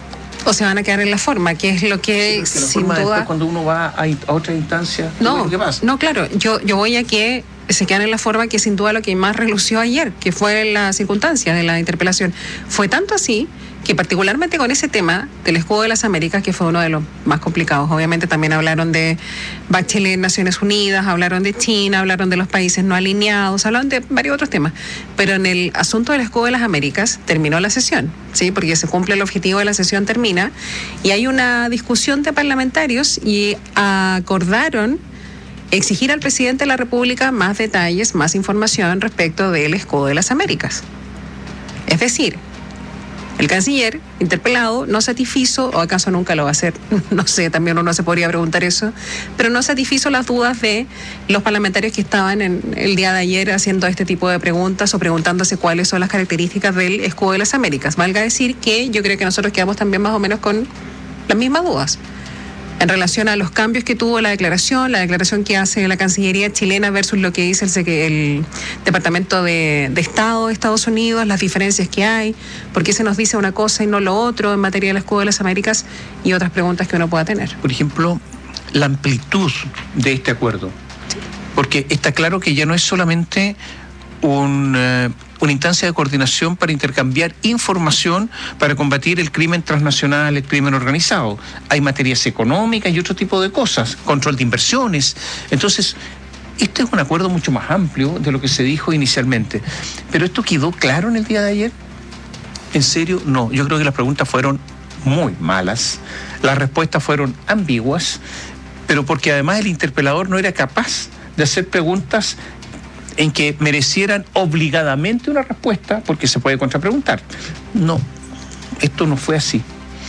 O se van a quedar en la forma, que es lo que sí, sin duda... Después, cuando uno va a, a otra instancia, no, ¿qué pasa? No, claro, yo, yo voy a que se quedan en la forma que sin duda lo que más relució ayer, que fue la circunstancia de la interpelación. Fue tanto así que particularmente con ese tema del Escudo de las Américas, que fue uno de los más complicados, obviamente también hablaron de Bachelet en Naciones Unidas, hablaron de China, hablaron de los países no alineados, hablaron de varios otros temas, pero en el asunto del Escudo de las Américas terminó la sesión, ¿sí? Porque se cumple el objetivo de la sesión, termina, y hay una discusión de parlamentarios y acordaron exigir al presidente de la República más detalles, más información respecto del Escudo de las Américas. Es decir, el canciller, interpelado, no satisfizo, o acaso nunca lo va a hacer, no sé, también uno se podría preguntar eso, pero no satisfizo las dudas de los parlamentarios que estaban en el día de ayer haciendo este tipo de preguntas o preguntándose cuáles son las características del Escudo de las Américas. Valga decir que yo creo que nosotros quedamos también más o menos con las mismas dudas en relación a los cambios que tuvo la declaración, la declaración que hace la Cancillería chilena versus lo que dice el, el Departamento de, de Estado de Estados Unidos, las diferencias que hay, por qué se nos dice una cosa y no lo otro en materia del Escudo de las Américas y otras preguntas que uno pueda tener. Por ejemplo, la amplitud de este acuerdo, porque está claro que ya no es solamente un... Uh, una instancia de coordinación para intercambiar información para combatir el crimen transnacional, el crimen organizado. Hay materias económicas y otro tipo de cosas, control de inversiones. Entonces, este es un acuerdo mucho más amplio de lo que se dijo inicialmente. Pero ¿esto quedó claro en el día de ayer? ¿En serio? No. Yo creo que las preguntas fueron muy malas, las respuestas fueron ambiguas, pero porque además el interpelador no era capaz de hacer preguntas en que merecieran obligadamente una respuesta, porque se puede contrapreguntar. No, esto no fue así.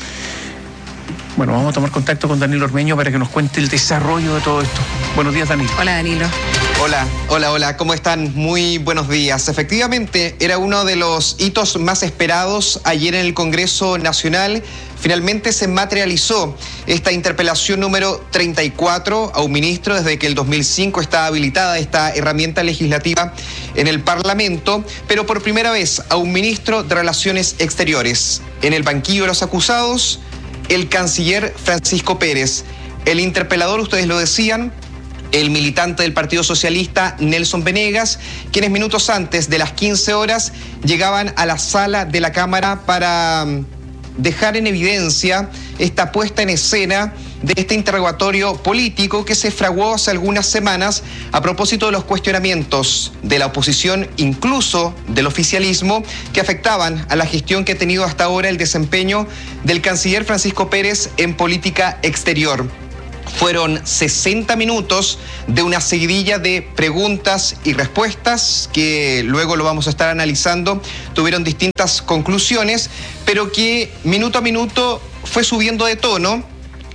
Bueno, vamos a tomar contacto con Danilo Ormeño para que nos cuente el desarrollo de todo esto. Buenos días, Danilo. Hola, Danilo. Hola, hola, hola, ¿cómo están? Muy buenos días. Efectivamente, era uno de los hitos más esperados ayer en el Congreso Nacional. Finalmente se materializó esta interpelación número treinta y cuatro a un ministro. Desde que el dos mil cinco está habilitada esta herramienta legislativa en el Parlamento, pero por primera vez a un ministro de Relaciones Exteriores. En el banquillo de los acusados, el canciller Francisco Pérez. El interpelador, ustedes lo decían, el militante del Partido Socialista Nelson Venegas, quienes minutos antes de las quince horas llegaban a la sala de la Cámara para dejar en evidencia esta puesta en escena de este interrogatorio político que se fraguó hace algunas semanas a propósito de los cuestionamientos de la oposición, incluso del oficialismo, que afectaban a la gestión que ha tenido hasta ahora el desempeño del canciller Francisco Pérez en política exterior. Fueron sesenta minutos de una seguidilla de preguntas y respuestas que luego lo vamos a estar analizando. Tuvieron distintas conclusiones, pero que minuto a minuto fue subiendo de tono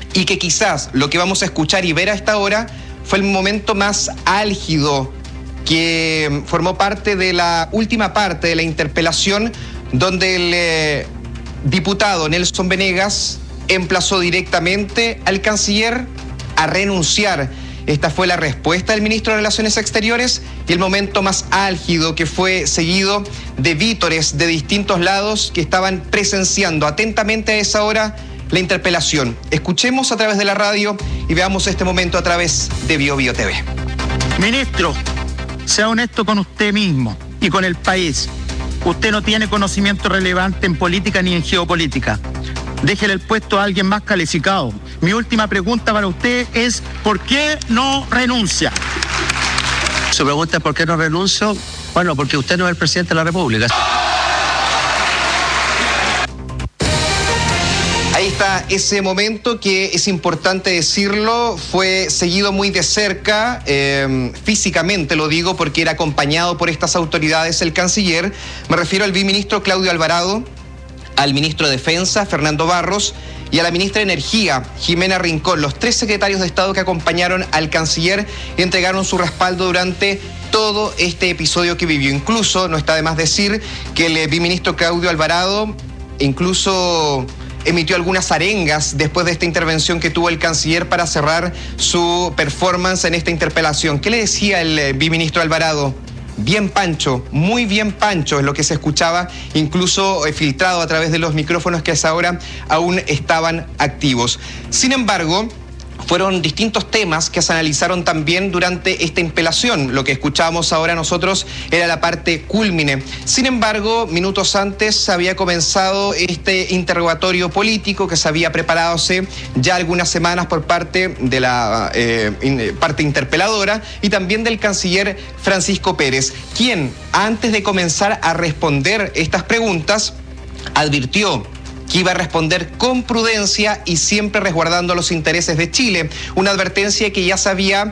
y que quizás lo que vamos a escuchar y ver a esta hora fue el momento más álgido que formó parte de la última parte de la interpelación, donde el eh, diputado Nelson Venegas emplazó directamente al canciller a renunciar. Esta fue la respuesta del ministro de Relaciones Exteriores y el momento más álgido, que fue seguido de vítores de distintos lados que estaban presenciando atentamente a esa hora la interpelación. Escuchemos a través de la radio y veamos este momento a través de Bio Bio T V. Ministro, sea honesto con usted mismo y con el país. Usted no tiene conocimiento relevante en política ni en geopolítica. Déjele el puesto a alguien más calificado. Mi última pregunta para usted es: ¿por qué no renuncia? Su pregunta es: ¿por qué no renuncio? Bueno, porque usted no es el presidente de la República. Ahí está ese momento que es importante decirlo, fue seguido muy de cerca, eh, físicamente lo digo porque era acompañado por estas autoridades el canciller. Me refiero al viceministro Claudio Alvarado, al ministro de Defensa, Fernando Barros, y a la ministra de Energía, Jimena Rincón, los tres secretarios de Estado que acompañaron al canciller y entregaron su respaldo durante todo este episodio que vivió. Incluso, no está de más decir que el viceministro Claudio Alvarado incluso emitió algunas arengas después de esta intervención que tuvo el canciller para cerrar su performance en esta interpelación. ¿Qué le decía el viceministro Alvarado? Bien Pancho, muy bien Pancho, es lo que se escuchaba, incluso filtrado a través de los micrófonos que a esa hora aún estaban activos. Sin embargo, fueron distintos temas que se analizaron también durante esta interpelación. Lo que escuchábamos ahora nosotros era la parte cúlmine. Sin embargo, minutos antes había comenzado este interrogatorio político que se había preparado hace ya algunas semanas por parte de la eh, in, parte interpeladora y también del canciller Francisco Pérez, quien antes de comenzar a responder estas preguntas advirtió que iba a responder con prudencia y siempre resguardando los intereses de Chile. Una advertencia que ya se había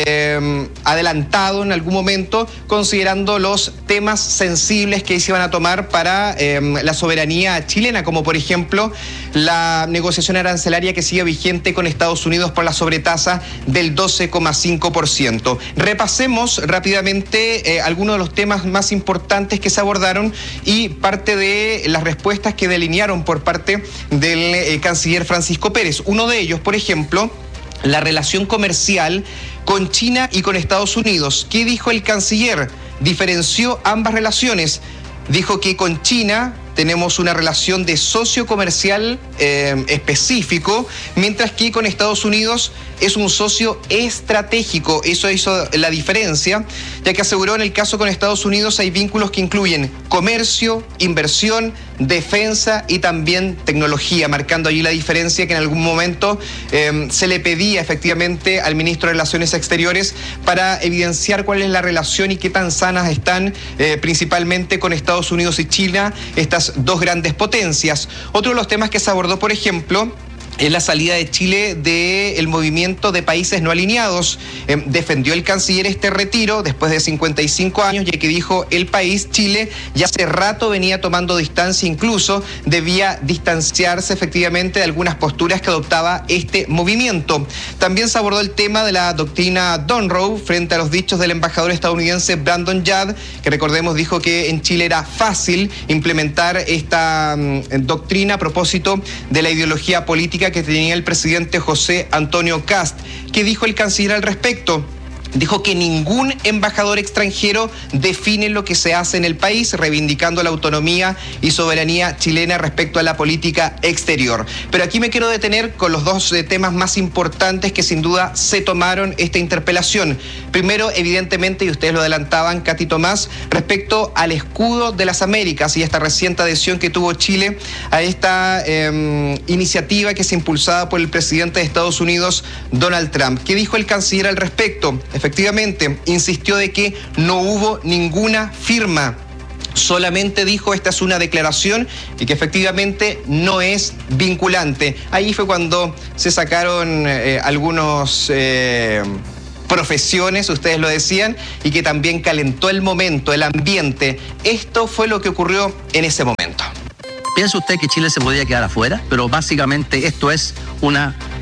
eh, adelantado en algún momento, considerando los temas sensibles que se iban a tomar para eh, la soberanía chilena, como por ejemplo la negociación arancelaria que sigue vigente con Estados Unidos por la sobretasa del doce coma cinco por ciento. Repasemos rápidamente eh, algunos de los temas más importantes que se abordaron y parte de las respuestas que delinearon por parte del eh, canciller Francisco Pérez. Uno de ellos, por ejemplo, la relación comercial con China y con Estados Unidos. ¿Qué dijo el canciller? Diferenció ambas relaciones. Dijo que con China tenemos una relación de socio comercial eh, específico, mientras que con Estados Unidos es un socio estratégico. Eso hizo la diferencia, ya que aseguró en el caso con Estados Unidos hay vínculos que incluyen comercio, inversión, defensa y también tecnología, marcando allí la diferencia que en algún momento eh, se le pedía efectivamente al ministro de Relaciones Exteriores para evidenciar cuál es la relación y qué tan sanas están eh, principalmente con Estados Unidos y China, estas dos grandes potencias. Otro de los temas que se abordó, por ejemplo, es la salida de Chile del movimiento de países no alineados. Eh, defendió el canciller este retiro después de cincuenta y cinco años, ya que dijo el país, Chile, ya hace rato venía tomando distancia, incluso debía distanciarse efectivamente de algunas posturas que adoptaba este movimiento. También se abordó el tema de la doctrina Monroe frente a los dichos del embajador estadounidense Brandon Judd, que recordemos dijo que en Chile era fácil implementar esta um, doctrina a propósito de la ideología política que tenía el presidente José Antonio Kast. ¿Qué dijo el canciller al respecto? Dijo que ningún embajador extranjero define lo que se hace en el país, reivindicando la autonomía y soberanía chilena respecto a la política exterior. Pero aquí me quiero detener con los dos temas más importantes que sin duda se tomaron esta interpelación. Primero, evidentemente, y ustedes lo adelantaban, Katy Tomás, respecto al escudo de las Américas y esta reciente adhesión que tuvo Chile a esta eh, iniciativa que es impulsada por el presidente de Estados Unidos, Donald Trump. ¿Qué dijo el canciller al respecto? Efectivamente, insistió de que no hubo ninguna firma. Solamente dijo esta es una declaración y que efectivamente no es vinculante. Ahí fue cuando se sacaron eh, algunos eh, profesiones, ustedes lo decían, y que también calentó el momento, el ambiente. Esto fue lo que ocurrió en ese momento. ¿Piensa usted que Chile se podía quedar afuera? Pero básicamente esto es una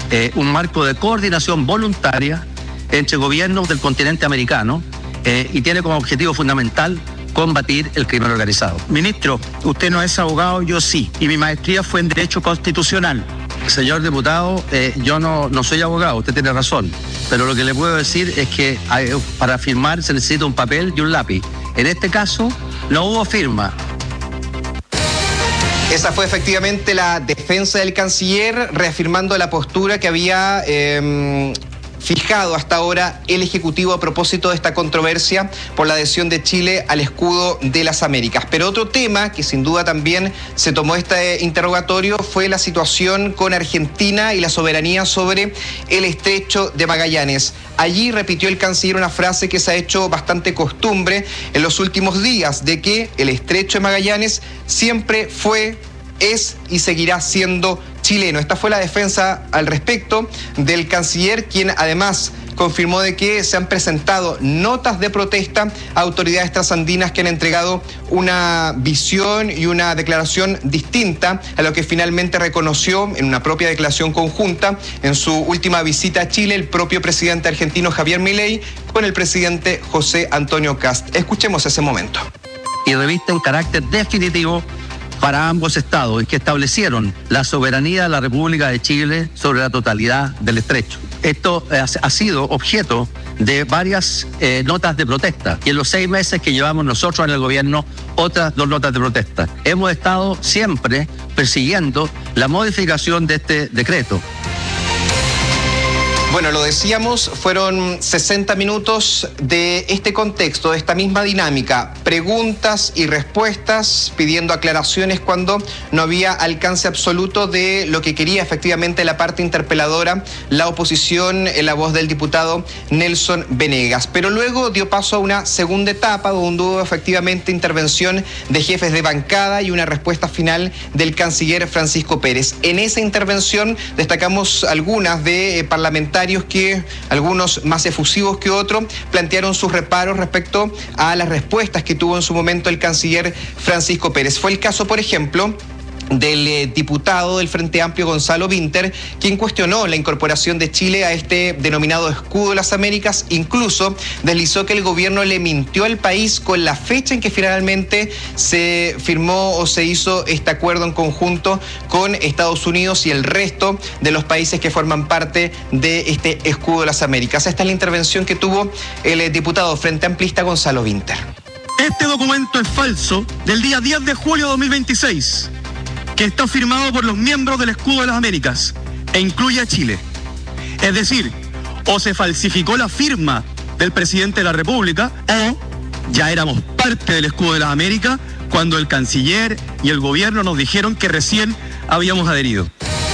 eh, un marco de coordinación voluntaria entre gobiernos del continente americano eh, y tiene como objetivo fundamental combatir el crimen organizado. Ministro, usted no es abogado, yo sí, y mi maestría fue en Derecho Constitucional. Señor diputado, eh, yo no, no soy abogado, usted tiene razón, pero lo que le puedo decir es que hay, para firmar se necesita un papel y un lápiz. En este caso, no hubo firma. Esa fue efectivamente la defensa del canciller, reafirmando la postura que había eh, fijado hasta ahora el Ejecutivo a propósito de esta controversia por la adhesión de Chile al escudo de las Américas. Pero otro tema que sin duda también se tomó este interrogatorio fue la situación con Argentina y la soberanía sobre el Estrecho de Magallanes. Allí repitió el canciller una frase que se ha hecho bastante costumbre en los últimos días, de que el Estrecho de Magallanes siempre fue, es y seguirá siendo chileno. Esta fue la defensa al respecto del canciller, quien además confirmó de que se han presentado notas de protesta a autoridades trasandinas que han entregado una visión y una declaración distinta a lo que finalmente reconoció en una propia declaración conjunta en su última visita a Chile el propio presidente argentino Javier Milei con el presidente José Antonio Kast. Escuchemos ese momento. Y revisten carácter definitivo para ambos estados y que establecieron la soberanía de la República de Chile sobre la totalidad del estrecho. Esto eh, ha sido objeto de varias eh, notas de protesta y en los seis meses que llevamos nosotros en el gobierno, otras dos notas de protesta. Hemos estado siempre persiguiendo la modificación de este decreto. Bueno, lo decíamos, fueron sesenta minutos de este contexto, de esta misma dinámica, preguntas y respuestas, pidiendo aclaraciones cuando no había alcance absoluto de lo que quería efectivamente la parte interpeladora, la oposición, en la voz del diputado Nelson Venegas. Pero luego dio paso a una segunda etapa, donde hubo efectivamente intervención de jefes de bancada y una respuesta final del canciller Francisco Pérez. En esa intervención destacamos algunas de eh, parlamentarios que, algunos más efusivos que otros, plantearon sus reparos respecto a las respuestas que tuvo en su momento el canciller Francisco Pérez. Fue el caso, por ejemplo, del eh, diputado del Frente Amplio Gonzalo Vinter, quien cuestionó la incorporación de Chile a este denominado escudo de las Américas. Incluso deslizó que el gobierno le mintió al país con la fecha en que finalmente se firmó o se hizo este acuerdo en conjunto con Estados Unidos y el resto de los países que forman parte de este escudo de las Américas. Esta es la intervención que tuvo el eh, diputado Frente Amplista Gonzalo Vinter. Este documento es falso, del día diez de julio de dos mil veintiséis. Que está firmado por los miembros del Escudo de las Américas e incluye a Chile. Es decir, o se falsificó la firma del presidente de la República o ya éramos parte del Escudo de las Américas cuando el canciller y el gobierno nos dijeron que recién habíamos adherido.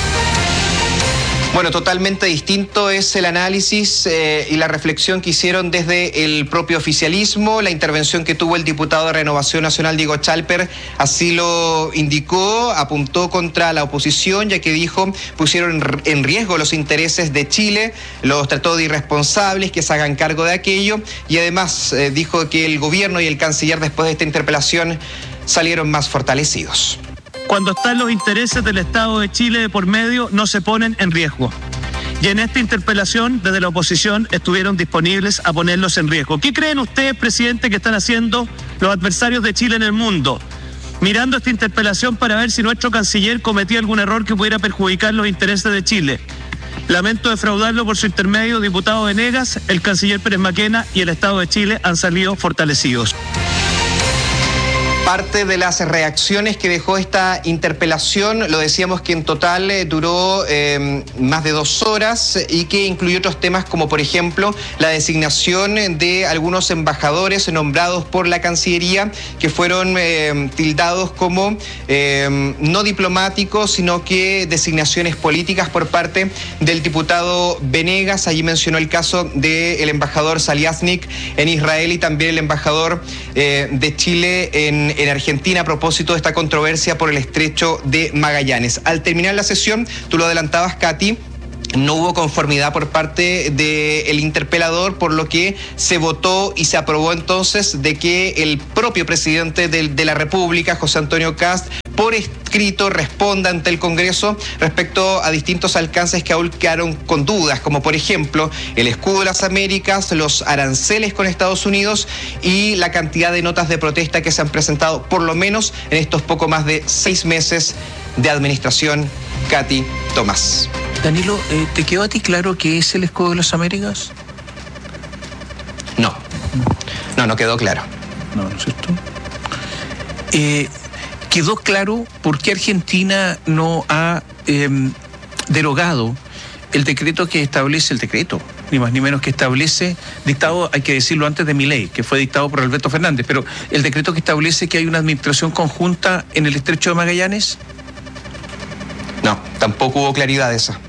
Bueno, totalmente distinto es el análisis eh, y la reflexión que hicieron desde el propio oficialismo. La intervención que tuvo el diputado de Renovación Nacional, Diego Chalper, así lo indicó, apuntó contra la oposición, ya que dijo, pusieron en riesgo los intereses de Chile, los trató de irresponsables, que se hagan cargo de aquello, y además eh, dijo que el gobierno y el canciller, después de esta interpelación, salieron más fortalecidos. Cuando están los intereses del Estado de Chile de por medio, no se ponen en riesgo. Y en esta interpelación, desde la oposición, estuvieron disponibles a ponerlos en riesgo. ¿Qué creen ustedes, presidente, que están haciendo los adversarios de Chile en el mundo? Mirando esta interpelación para ver si nuestro canciller cometía algún error que pudiera perjudicar los intereses de Chile. Lamento defraudarlo por su intermedio, diputado Venegas, el canciller Pérez Maquena y el Estado de Chile han salido fortalecidos. Parte de las reacciones que dejó esta interpelación, lo decíamos que en total eh, duró eh, más de dos horas y que incluyó otros temas como por ejemplo la designación de algunos embajadores nombrados por la Cancillería que fueron eh, tildados como eh, no diplomáticos, sino que designaciones políticas por parte del diputado Venegas. Allí mencionó el caso del embajador Saliasnik en Israel y también el embajador eh, de Chile en en Argentina a propósito de esta controversia por el Estrecho de Magallanes. Al terminar la sesión, tú lo adelantabas, Katy, no hubo conformidad por parte del interpelador, por lo que se votó y se aprobó entonces de que el propio presidente de, de la República, José Antonio Kast, por escrito responda ante el Congreso respecto a distintos alcances que aún quedaron con dudas, como por ejemplo el escudo de las Américas, los aranceles con Estados Unidos y la cantidad de notas de protesta que se han presentado por lo menos en estos poco más de seis meses de administración. Katy Tomás. Danilo, eh, ¿te quedó a ti claro qué es el escudo de las Américas? No, no, no quedó claro. No, ¿no es cierto? Eh, ¿Quedó claro por qué Argentina no ha eh, derogado el decreto que establece, el decreto, ni más ni menos que establece, dictado, hay que decirlo antes de Milei, que fue dictado por Alberto Fernández, pero el decreto que establece que hay una administración conjunta en el Estrecho de Magallanes? No, tampoco hubo claridad de esa.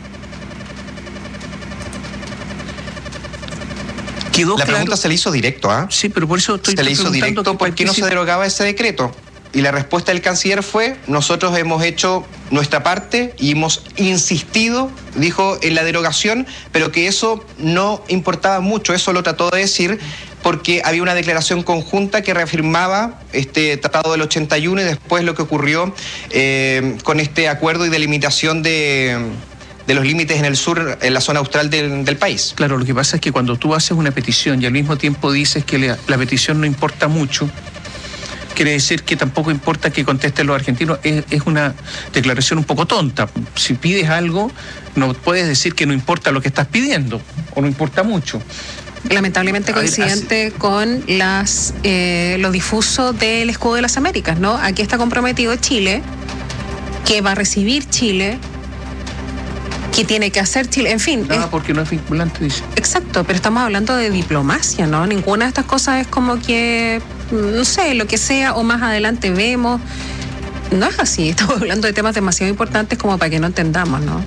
Quedó la claro. pregunta se le hizo directo, ¿ah? ¿eh? Sí, pero por eso estoy Se le hizo directo, ¿por qué no se derogaba ese decreto? Y la respuesta del canciller fue, nosotros hemos hecho nuestra parte y hemos insistido, dijo, en la derogación, pero que eso no importaba mucho, eso lo trató de decir porque había una declaración conjunta que reafirmaba este tratado del ochenta y uno y después lo que ocurrió eh, con este acuerdo y delimitación de... de los límites en el sur, en la zona austral del, del país. Claro, lo que pasa es que cuando tú haces una petición y al mismo tiempo dices que la, la petición no importa mucho, quiere decir que tampoco importa que contesten los argentinos, es, es una declaración un poco tonta. Si pides algo, no puedes decir que no importa lo que estás pidiendo, o no importa mucho. Lamentablemente coincidente con las eh, lo difuso del escudo de las Américas, ¿no? Aquí está comprometido Chile, que va a recibir Chile, que tiene que hacer Chile, en fin. Nada, es, porque no es vinculante, dice. Exacto, pero estamos hablando de diplomacia, ¿no? Ninguna de estas cosas es como que, no sé, lo que sea, o más adelante vemos. No es así, estamos hablando de temas demasiado importantes como para que no entendamos, ¿no?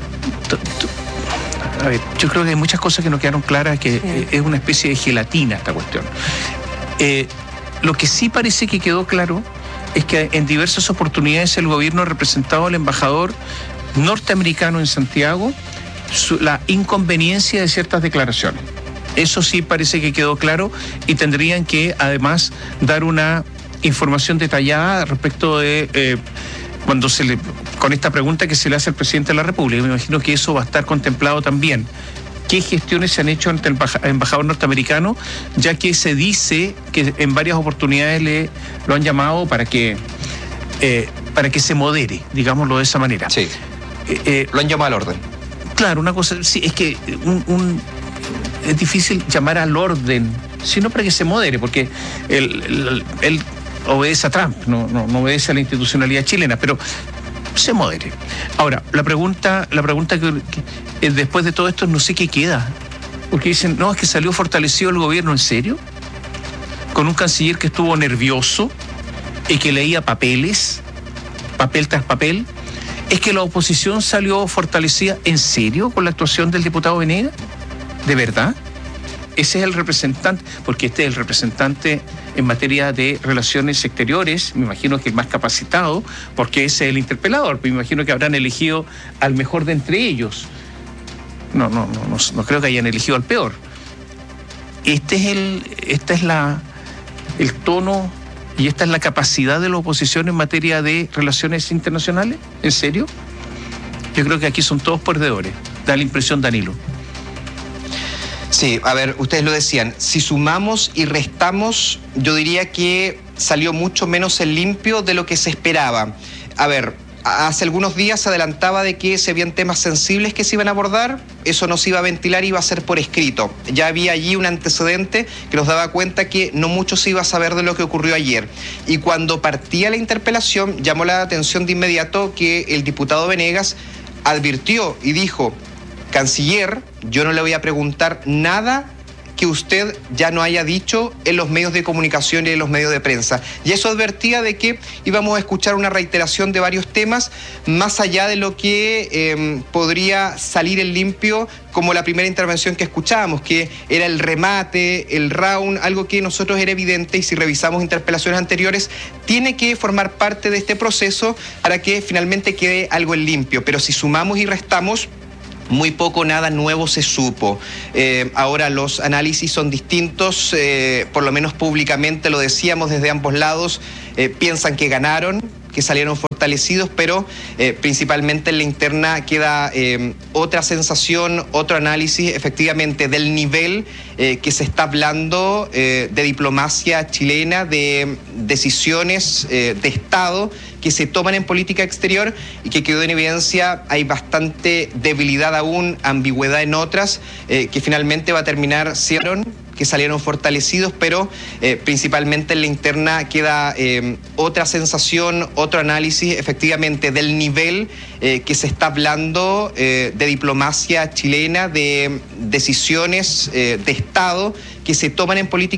A ver, yo creo que hay muchas cosas que no quedaron claras, que sí. Es una especie de gelatina esta cuestión. Eh, lo que sí parece que quedó claro es que en diversas oportunidades el gobierno ha representado al embajador norteamericano en Santiago su, la inconveniencia de ciertas declaraciones. Eso sí parece que quedó claro y tendrían que además dar una información detallada respecto de eh, cuando se le con esta pregunta que se le hace al presidente de la República. Me imagino que eso va a estar contemplado también. ¿Qué gestiones se han hecho ante el embajador norteamericano? Ya que se dice que en varias oportunidades le lo han llamado para que eh, para que se modere, digámoslo de esa manera. Sí. Eh, eh, lo han llamado al orden. Claro, una cosa, sí, es que un, un, es difícil llamar al orden, sino para que se modere, porque él, él, él obedece a Trump, no, no, no obedece a la institucionalidad chilena, pero se modere. Ahora, la pregunta, la pregunta que, que después de todo esto no sé qué queda, porque dicen, no, es que salió fortalecido el gobierno, ¿en serio? Con un canciller que estuvo nervioso y que leía papeles, papel tras papel. ¿Es que la oposición salió fortalecida en serio con la actuación del diputado Venegas? ¿De verdad? Ese es el representante, porque este es el representante en materia de relaciones exteriores, me imagino que el más capacitado, porque ese es el interpelador, me imagino que habrán elegido al mejor de entre ellos. No, no, no, no, no creo que hayan elegido al peor. Este es el, esta es la, el tono y esta es la capacidad de la oposición en materia de relaciones internacionales. ¿En serio? Yo creo que aquí son todos perdedores. Da la impresión, Danilo. Sí, a ver, ustedes lo decían, si sumamos y restamos, yo diría que salió mucho menos en limpio de lo que se esperaba. A ver, hace algunos días se adelantaba de que se habían temas sensibles que se iban a abordar, eso no se iba a ventilar, iba a ser por escrito. Ya había allí un antecedente que nos daba cuenta que no mucho se iba a saber de lo que ocurrió ayer. Y cuando partía la interpelación, llamó la atención de inmediato que el diputado Venegas advirtió y dijo: canciller, yo no le voy a preguntar nada que usted ya no haya dicho en los medios de comunicación y en los medios de prensa. Y eso advertía de que íbamos a escuchar una reiteración de varios temas, más allá de lo que eh, podría salir en limpio, como la primera intervención que escuchábamos, que era el remate, el round, algo que nosotros era evidente, y si revisamos interpelaciones anteriores, tiene que formar parte de este proceso para que finalmente quede algo en limpio. Pero si sumamos y restamos, muy poco, nada nuevo se supo. Eh, ahora los análisis son distintos, eh, por lo menos públicamente lo decíamos desde ambos lados, eh, piensan que ganaron, que salieron fortalecidos, pero eh, principalmente en la interna queda eh, otra sensación, otro análisis efectivamente del nivel eh, que se está hablando eh, de diplomacia chilena, de decisiones eh, de Estado que se toman en política exterior y que quedó en evidencia hay bastante debilidad aún, ambigüedad en otras, eh, que finalmente va a terminar siendo que salieron fortalecidos, pero eh, principalmente en la interna queda eh, otra sensación, otro análisis efectivamente del nivel eh, que se está hablando eh, de diplomacia chilena, de decisiones eh, de Estado que se toman en política